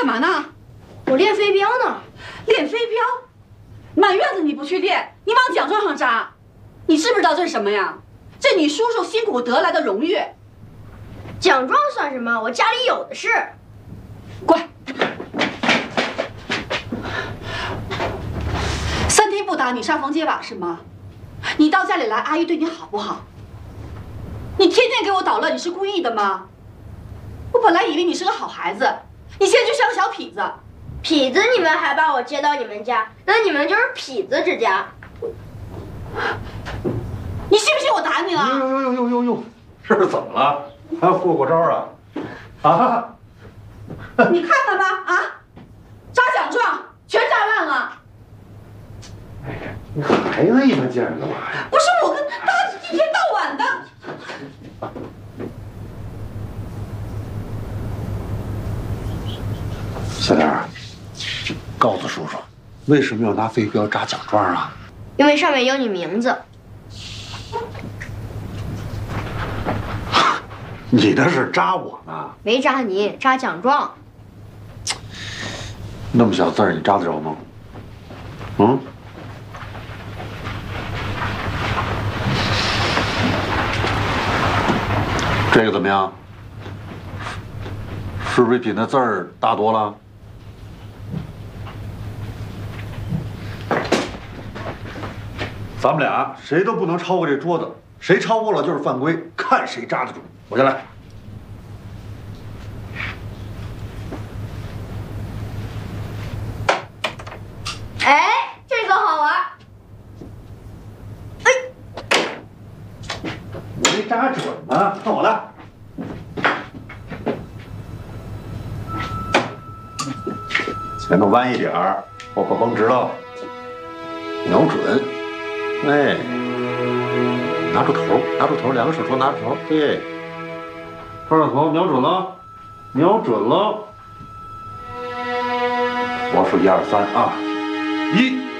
干嘛呢？ 我练飞镖呢。 练飞镖？满院子你不去练，你往奖状上扎，你知不知道这是什么呀？这你叔叔辛苦得来的荣誉。 奖状算什么？我家里有的是。 乖。3天不打你上房揭瓦是吗？你到家里来，阿姨对你好不好？你天天给我捣乱，你是故意的吗？我本来以为你是个好孩子，你现在就像个小痞子。 痞子，你们还把我接到你们家，那你们就是痞子之家。 你信不信我打你了？ 哟，这是怎么了？还要过招啊？啊！ 你看看吧，啊，扎奖状全扎烂了。 哎呀，你孩子一般见着干嘛呀？ 不是我跟他一天到晚的。 小莲儿，告诉叔叔，为什么要拿飞镖扎奖状啊？ 因为上面有你名字。 你那是扎我呢？ 没扎你，扎奖状。 那么小字儿，你扎得着吗？嗯？这个怎么样？是不是比那字儿大多了？咱们俩谁都不能超过这桌子，谁超过了就是犯规，看谁扎得住。我先来。 哎，这个好玩。哎， 我没扎准呢，看我的。前头弯一点儿，后边绷直了，瞄准。哎，拿住头，两个手头拿住头，对，抓着头，瞄准了，瞄准了。我数1、2、3啊，1。